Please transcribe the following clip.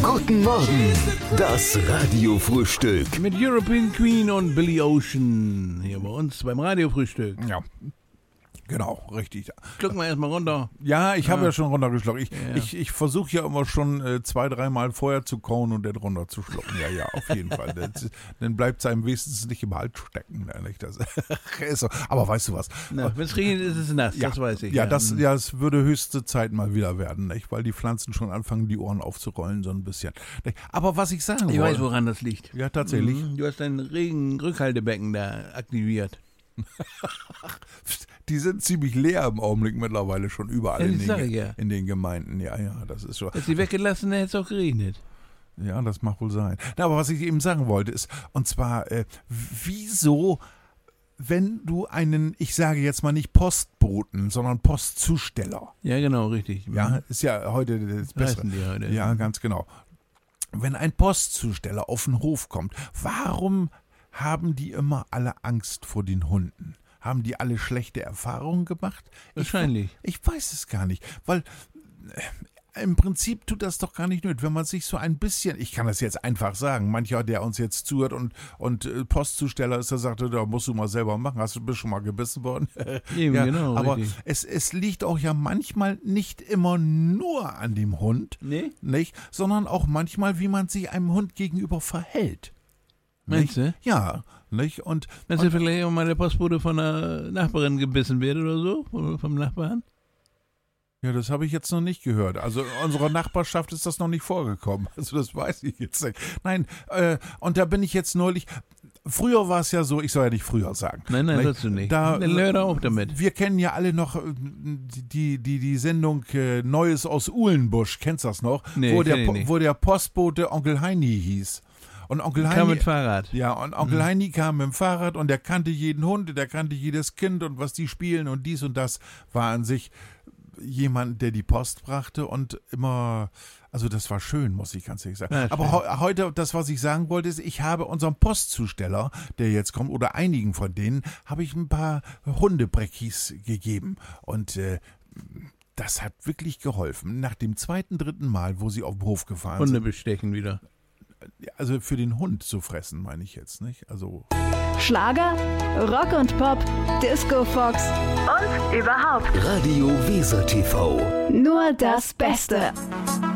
Guten Morgen, das Radiofrühstück. Mit European Queen und Billy Ocean hier bei uns beim Radiofrühstück. Ja, genau, richtig. Schlucken wir erstmal runter. Ja, ich habe ja schon runtergeschluckt. Ja. Ich versuche ja immer schon 2-3 Mal vorher zu kauen und dann runterzuschlucken. Ja, auf jeden Fall. Dann bleibt es einem wenigstens nicht im Hals stecken. Nicht? Das ist so. Aber weißt du was? Wenn es regnet, ist es nass, das weiß ich. Ja, das würde höchste Zeit mal wieder werden, nicht? Weil die Pflanzen schon anfangen, die Ohren aufzurollen, so ein bisschen. Nicht? Aber was ich sagen wollte... Ich weiß, woran das liegt. Ja, tatsächlich. Du hast dein Regenrückhaltebecken da aktiviert. Die sind ziemlich leer im Augenblick mittlerweile schon überall Ja, in den Gemeinden. Ja, das ist schon. Hättest du die weggelassen, dann hätte es auch geregnet. Ja, das mag wohl sein. Na, aber was ich eben sagen wollte ist, und zwar, wieso, wenn du einen, ich sage jetzt mal nicht Postboten, sondern Postzusteller. Ja, genau, richtig. Ja, ist ja heute das Bessere. Die heute. Ja, ganz genau. Wenn ein Postzusteller auf den Hof kommt, warum haben die immer alle Angst vor den Hunden? Haben die alle schlechte Erfahrungen gemacht? Wahrscheinlich. Ich weiß es gar nicht, weil im Prinzip tut das doch gar nicht nötig, wenn man sich so ein bisschen, ich kann das jetzt einfach sagen, mancher, der uns jetzt zuhört und Postzusteller ist, der sagt, da musst du mal selber machen, bist du schon mal gebissen worden? Eben, ja, genau, aber richtig. es liegt auch ja manchmal nicht immer nur an dem Hund, nicht, sondern auch manchmal, wie man sich einem Hund gegenüber verhält. Meinst du? Ja, nicht? Und Meinst du vielleicht auch mal der Postbote von einer Nachbarin gebissen wird oder so? Oder vom Nachbarn? ja, das habe ich jetzt noch nicht gehört. Also in unserer Nachbarschaft ist das noch nicht vorgekommen. Also das weiß ich jetzt nicht. Nein, und da bin ich jetzt neulich... Früher war es ja so, ich soll ja nicht früher sagen. Nein, sollst du nicht. Dann hör doch auf damit. Wir kennen ja alle noch die Sendung Neues aus Uhlenbusch. Kennst du das noch? Nee, Wo der Postbote Onkel Heini hieß. Und Onkel Heini kam mit Fahrrad. Ja, und Onkel Heini kam mit dem Fahrrad und der kannte jeden Hund, der kannte jedes Kind und was die spielen und dies und das war an sich jemand, der die Post brachte und immer, also das war schön, muss ich ganz ehrlich sagen. Ja, aber heute, das, was ich sagen wollte, ist, ich habe unserem Postzusteller, der jetzt kommt, oder einigen von denen, habe ich ein paar Hundebreckis gegeben und das hat wirklich geholfen. Nach dem 2., 3. Mal, wo sie auf den Hof gefahren Hunde sind. bestechen wieder. Also für den Hund zu fressen, meine ich jetzt, nicht? Also Schlager, Rock und Pop, Disco Fox und überhaupt Radio Weser TV. nur das Beste.